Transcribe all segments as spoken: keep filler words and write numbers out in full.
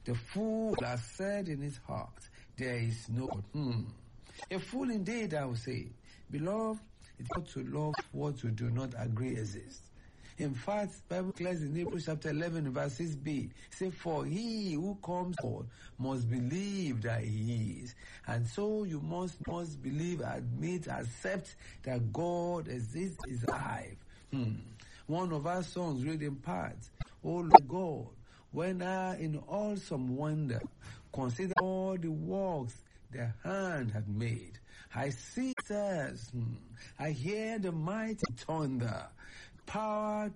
The fool has said in his heart, there is no God. Hmm. A fool indeed, I will say. Beloved, it's not to love what you do not agree exists. In fact, Bible declares in Hebrews chapter eleven, verse six b, say, for he who comes forth must believe that he is. And so you must, must believe, admit, accept that God exists, is alive. Hmm. One of our songs read in part, O Lord God, when I in awesome wonder consider all the works the hand had made, I see stars, hmm. I hear the mighty thunder, power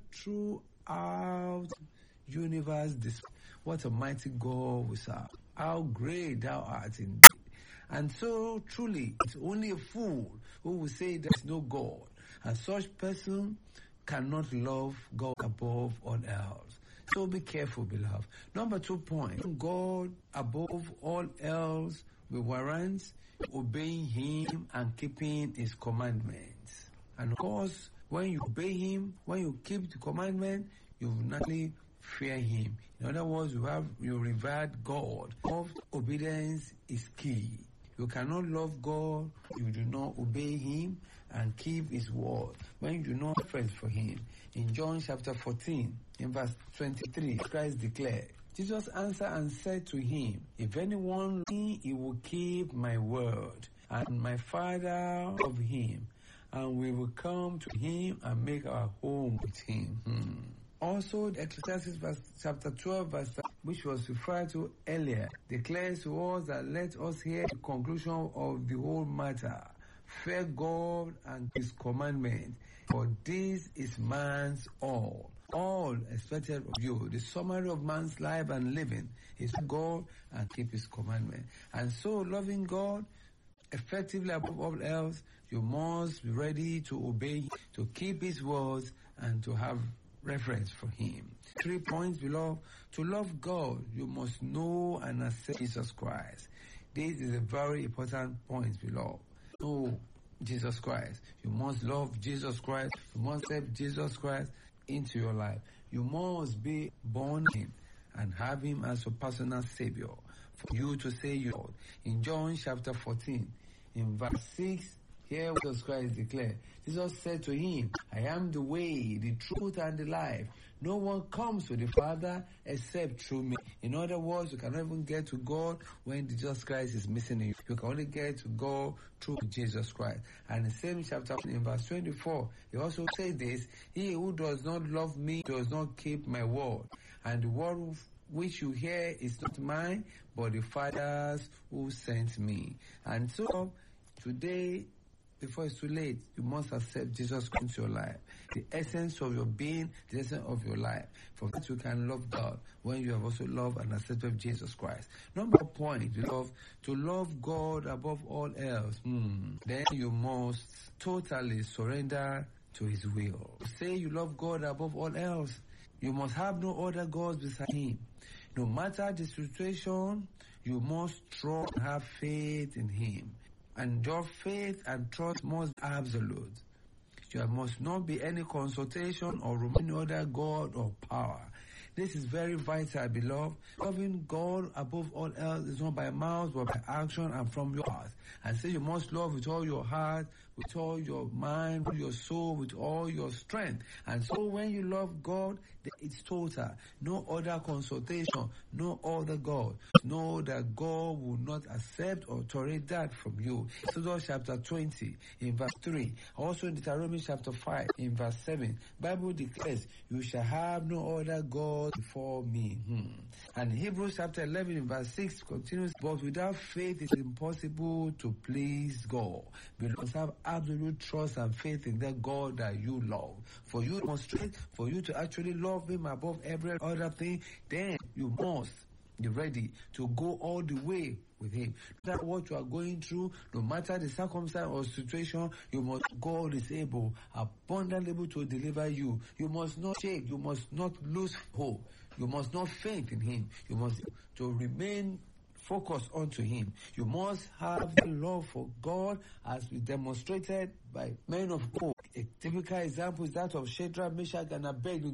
throughout universe display. What a mighty God we serve. How great thou art indeed. And so truly it's only a fool who will say there's no God. And such person cannot love God above all else. So be careful, beloved. Number two point, God above all else will warrant obeying him and keeping his commandments. And of course, when you obey him, when you keep the commandment, you will naturally fear him. In other words, you have you revere God. Of obedience is key. You cannot love God, you do not obey him and keep his word. When you do not reference for him. In John chapter fourteen, in verse twenty-three, Christ declared, Jesus answered and said to him, if anyone loves me, he will keep my word, and my Father of him, and we will come to him and make our home with him. Hmm. Also, Ecclesiastes verse, chapter twelve, verse which was referred to earlier, declares to us that let us hear the conclusion of the whole matter. Fear God and his commandment, for this is man's all. All expected of you. The summary of man's life and living is God and keep his commandment. And so, loving God effectively above all else, you must be ready to obey, to keep his words, and to have reverence for him. Three points below. To love God, you must know and accept Jesus Christ. This is a very important point below. Know Jesus Christ. You must love Jesus Christ. You must accept Jesus Christ into your life. You must be born in and have him as your personal savior. For you to say you Lord. In John chapter fourteen, in verse six, here Jesus Christ declared, Jesus said to him, I am the way, the truth, and the life. No one comes to the Father except through me. In other words, you cannot even get to God when Jesus Christ is missing you. You can only get to God through Jesus Christ. And in the same chapter, in verse twenty-four, he also said this, he who does not love me does not keep my word. And the word which you hear is not mine, but the Father's who sent me. And so, today, before it's too late, you must accept Jesus Christ into your life. The essence of your being, the essence of your life. For that you can love God when you have also loved and accepted Jesus Christ. Number point, you love to love God above all else. Hmm. Then you must totally surrender to his will. Say you love God above all else. You must have no other gods beside him. No matter the situation, you must trust and have faith in him. And your faith and trust must be absolute. There must not be any consultation or any other God or power. This is very vital, beloved. Loving God above all else is not by mouth, but by action and from your heart. And say you must love with all your heart, with all your mind, with your soul, with all your strength. And so when you love God, it's total. No other consultation, no other God. Know that God will not accept or tolerate that from you. Exodus chapter twenty, in verse three. Also in Deuteronomy chapter five, in verse seven. Bible declares, you shall have no other God before me. Hmm. And Hebrews chapter eleven, in verse six continues, but without faith it is impossible to please God. We must have absolute trust and faith in that God that you love. For you to demonstrate, for you to actually love him above every other thing, then you must be ready to go all the way with him. No matter what you are going through, no matter the circumstance or situation, you must, God is able, abundantly able to deliver you. You must not shake, you must not lose hope. You must not faint in him. You must to remain focused onto him. You must have the love for God as we demonstrated by men of God. A typical example is that of Shadrach, Meshach, and Abednego.